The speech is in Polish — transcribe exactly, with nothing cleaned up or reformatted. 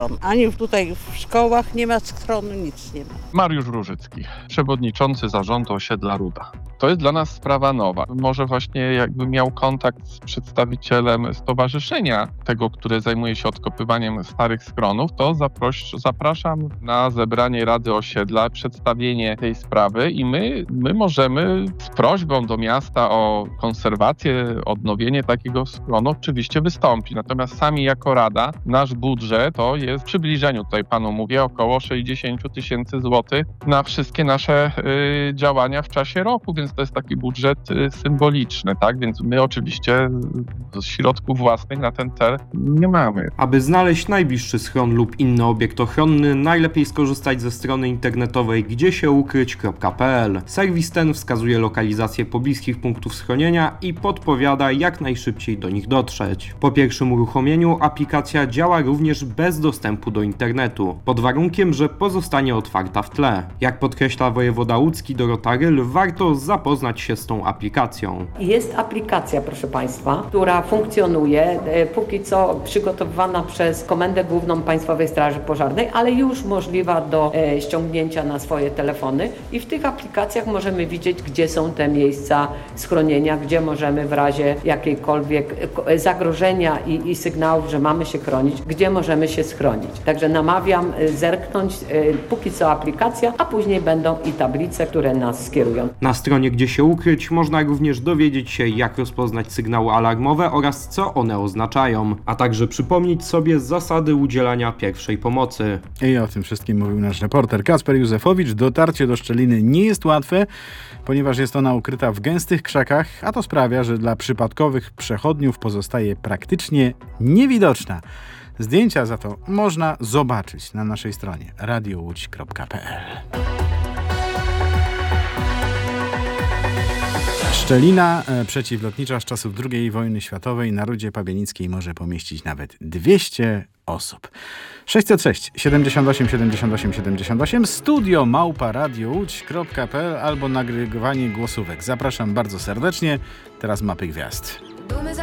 Ani tutaj w szkołach nie ma schronu, nic nie ma. Mariusz Różycki, przewodniczący zarządu osiedla Ruda. To jest dla nas sprawa nowa. Może właśnie jakby miał kontakt z przedstawicielem stowarzyszenia tego, które zajmuje się odkopywaniem starych schronów, to zaproś, zapraszam na zebranie Rady Osiedla, przedstawienie tej sprawy i my, my możemy z prośbą do miasta o konserwację, odnowienie takiego schronu oczywiście wystąpić. Natomiast sami jako Rada, nasz budżet to jest w przybliżeniu, tutaj panu mówię, około sześćdziesiąt tysięcy złotych na wszystkie nasze y, działania w czasie roku, więc to jest taki budżet y, symboliczny, tak? Więc my oczywiście z środków własnych na ten cel nie mamy. Aby znaleźć najbliższy schron lub inny obiekt ochronny, najlepiej skorzystać ze strony internetowej gdziesieuukryć kropka pe el. Serwis ten wskazuje lokalizację pobliskich punktów schronienia i podpowiada, jak najszybciej do nich dotrzeć. Po pierwszym uruchomieniu aplikacja działa również bez dostępu do internetu, pod warunkiem, że pozostanie otwarta w tle. Jak podkreśla wojewoda łódzki Dorota Ryl, warto zapoznać się z tą aplikacją. Jest aplikacja, proszę Państwa, która funkcjonuje, e, póki co przygotowywana przez Komendę Główną Państwowej Straży Pożarnej, ale już możliwa do e, ściągnięcia na swoje telefony i w tych aplikacjach możemy widzieć, gdzie są te miejsca schronienia, gdzie możemy w razie jakiejkolwiek e, zagrożenia i, i sygnałów, że mamy się chronić, gdzie możemy się schronić. Także namawiam e, zerknąć e, póki co aplikacja, a później będą i tablice, które nas skierują. Na stronie Gdzie się ukryć można również dowiedzieć się, jak rozpoznać sygnały alarmowe oraz co one oznaczają, a także przypomnieć sobie zasady udzielania pierwszej pomocy. I o tym wszystkim mówił nasz reporter Kacper Józefowicz. Dotarcie do szczeliny nie jest łatwe, ponieważ jest ona ukryta w gęstych krzakach, a to sprawia, że dla przypadkowych przechodniów pozostaje praktycznie niewidoczna. Zdjęcia za to można zobaczyć na naszej stronie radio łódź kropka pe el. Szczelina e, przeciwlotnicza z czasów drugiej wojny światowej na Rudzie Pabienickiej może pomieścić nawet dwieście osób. sześćset sześć siedemdziesiąt osiem siedemdziesiąt osiem siedemdziesiąt osiem studio małpa radio łódź kropka pe el albo nagrywanie głosówek. Zapraszam bardzo serdecznie. Teraz mapy gwiazd.